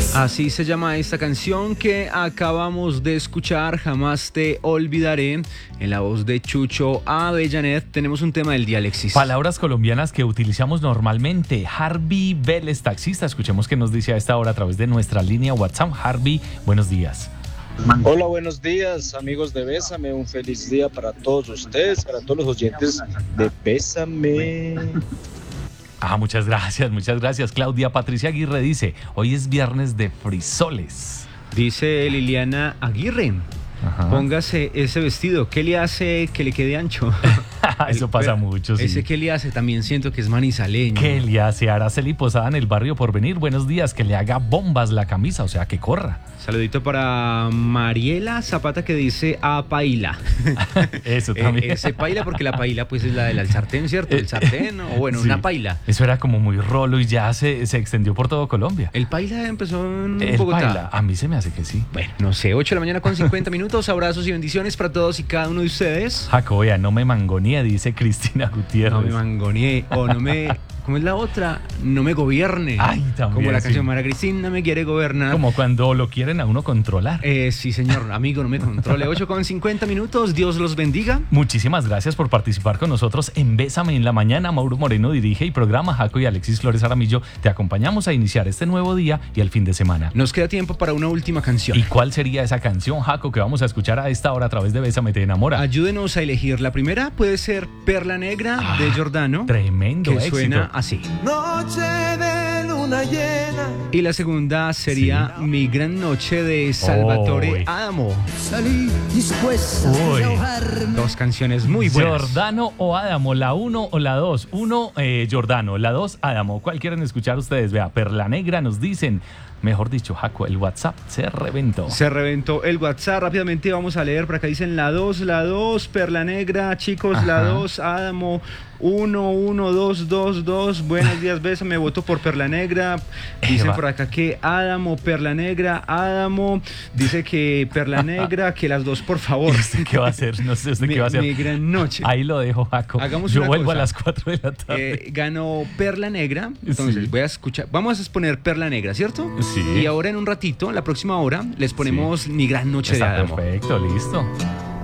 Así se llama esta canción que acabamos de escuchar, Jamás te olvidaré, en la voz de Chucho Avellanet. Tenemos un tema del día, Alexis. Palabras colombianas que utilizamos normalmente. Harvey Vélez, taxista. Escuchemos qué nos dice a esta hora a través de nuestra línea WhatsApp. Harvey, buenos días. Hola, buenos días, amigos de Bésame. Un feliz día para todos ustedes, para todos los oyentes de Bésame. Muchas gracias. Claudia Patricia Aguirre dice, hoy es viernes de frisoles. Dice Liliana Aguirre, póngase ese vestido, ¿qué le hace que le quede ancho? Eso pasa mucho, sí. Ese que le hace también siento que es manizaleño. ¿Qué le hace Araceli Posada en el barrio Porvenir? Buenos días, que le haga bombas la camisa, o sea, que corra. Saludito para Mariela Zapata que dice a paila. Eso también. Ese paila porque la paila pues es la del sartén, ¿cierto? El sartén o bueno, sí. Una paila. Eso era como muy rolo y ya se extendió por todo Colombia. ¿El paila empezó en Bogotá? Paila, a mí se me hace que sí. Bueno, no sé, 8 de la mañana con 50 minutos. Abrazos y bendiciones para todos y cada uno de ustedes. Jacoya, no me mangonía, dice Cristina Gutiérrez. No me mangoneé o no me... ¿Cómo es la otra? No me gobierne. Ay, también. Como la canción Mara Cristina me quiere gobernar. Como cuando lo quieren a uno controlar. Sí, señor, amigo, no me controle. 8 con 50 minutos. Dios los bendiga. Muchísimas gracias por participar con nosotros en Bésame en la Mañana. Mauro Moreno dirige y programa. Jaco y Alexis Flores Aramillo te acompañamos a iniciar este nuevo día y el fin de semana. Nos queda tiempo para una última canción. ¿Y cuál sería esa canción, Jaco, que vamos a escuchar a esta hora a través de Bésame te enamora? Ayúdenos a elegir. La primera puede ser Perla Negra de Giordano. Tremendo que éxito. Suena así. Noche de luna llena. Y la segunda sería Mi Gran Noche de Salvatore Adamo. Salí dispuesta a ahogarme. Dos canciones muy buenas. Giordano o Adamo, la 1 o la 2. 1 Giordano, la 2 Adamo. ¿Cuál quieren escuchar ustedes? Vea, Perla Negra nos dicen. Mejor dicho, Jaco, el WhatsApp se reventó. Se reventó el WhatsApp. Rápidamente vamos a leer. Por acá dicen la 2, Perla Negra. Chicos, la 2, Adamo. 1, 1, 2, 2, 2. Buenos días, Bésame. Voto por Perla Negra. Dicen por acá que Adamo, Perla Negra, Adamo. Dice que Perla Negra, que las dos, por favor. ¿Qué va a hacer? No sé usted qué va a hacer. Mi gran noche. Ahí lo dejo, Jaco. Hagamos Yo una vuelvo cosa. a las 4 de la tarde. Ganó Perla Negra. Entonces voy a escuchar. Vamos a poner Perla Negra, ¿cierto? Sí. Y ahora en un ratito, la próxima hora, les ponemos Mi Gran Noche de Adamo. Perfecto, listo.